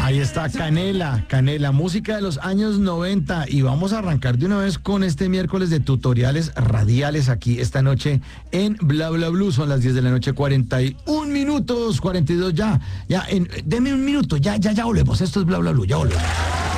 Ahí está Canela, Canela, música de los años 90 y vamos a arrancar de una vez con este miércoles de tutoriales radiales aquí esta noche en Bla Bla Blue. Son las 10 de la noche, 41 minutos, 42 ya, deme un minuto, ya volvemos. Esto es Bla Bla Blue, ya volvemos.